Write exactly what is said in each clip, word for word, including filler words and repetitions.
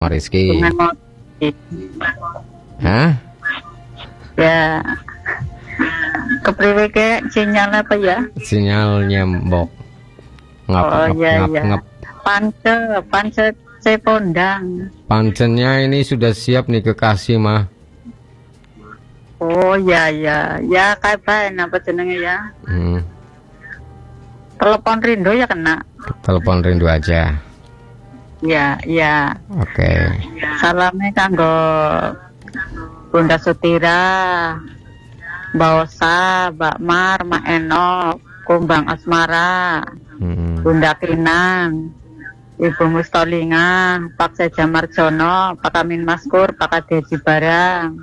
Rizky. Dengan motif. Hah? Ya. Kepriwe ke sinyal apa ya? Sinyal nyembok. Ngap, oh ngap, iya ngap, iya. ngap. Pance, pance cepondang. Pancennya ini sudah siap nih kekasih mah. Oh iya iya. Ya kayak bae apa jenenge ya? Hmm. Telepon rindu ya kena. Telepon rindu aja. Iya, iya. Oke. Okay. Salamnya kanggo Bunda Sutira, Mbak Osa, Mbak Mar, Mak Enok, Kumbang Asmara, hmm. Bunda Kinang, Ibu Mustolinga, Pak Seja Marjono, Pak Amin Maskur, Pak Kadeji Barang,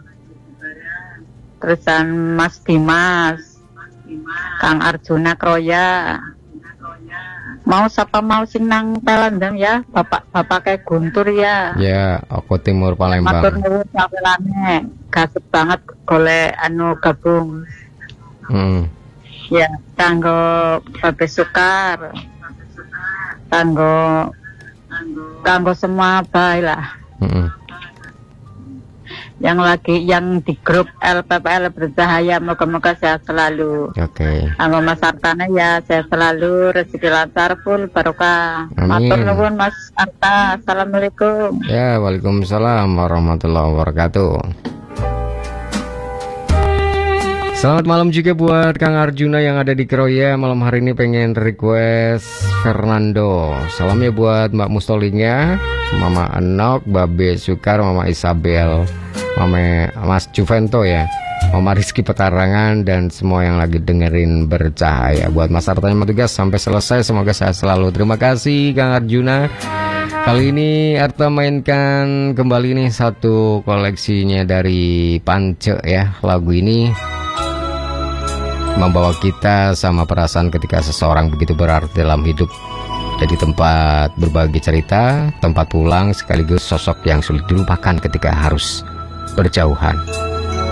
terusan Mas Dimas, Kang Arjuna Kroya. Mau siapa mau sing nang Telandang ya, bapak bapak kayak Guntur ya. Ya, aku Timur Palembang. Matur nuwun sawelane, gasep banget golek anu gabung. Hmm. Ya, kanggo Babe Sukar, kanggo kanggo semua bae lah. Hmm. Yang lagi yang di grup L P P L Bercahaya, moga-moga sehat selalu. Oke. Okay. Anggo Mas Artana ya sehat selalu, rezeki lancar full barokah. Amin. Matur nuwun Mas Arta. Assalamualaikum. Ya, waalaikumsalam warahmatullahi wabarakatuh. Selamat malam juga buat Kang Arjuna yang ada di Kroya. Malam hari ini pengen request Fernando. Salamnya buat Mbak Mustolinga, Mama Enok, Babe Sukar, Mama Isabel, Mama Mas Juvento ya, Mama Rizky Petarangan, dan semua yang lagi dengerin Bercahaya. Buat Mas Artanya tugas sampai selesai, semoga sehat selalu. Terima kasih Kang Arjuna. Kali ini Arta mainkan kembali nih satu koleksinya dari Pance ya. Lagu ini membawa kita sama perasaan ketika seseorang begitu berarti dalam hidup. Jadi tempat berbagi cerita, tempat pulang, sekaligus sosok yang sulit dilupakan ketika harus berjauhan.